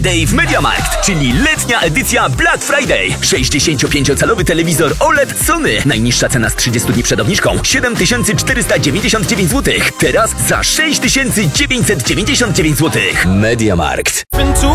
Day w MediaMarkt, czyli letnia edycja Black Friday. 65-calowy telewizor OLED Sony. Najniższa cena z 30 dni przed obniżką 7499 zł. Teraz za 6999 zł. MediaMarkt.